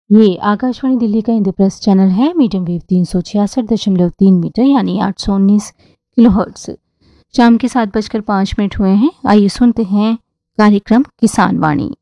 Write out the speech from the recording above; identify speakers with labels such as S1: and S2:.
S1: ये आकाशवाणी दिल्ली का इंद्रप्रस्थ चैनल है। मीडियम वेव 366.3 मीटर यानी 819 किलोहर्ट्ज। शाम के 7:05 हुए हैं। आइए सुनते हैं कार्यक्रम किसान वाणी।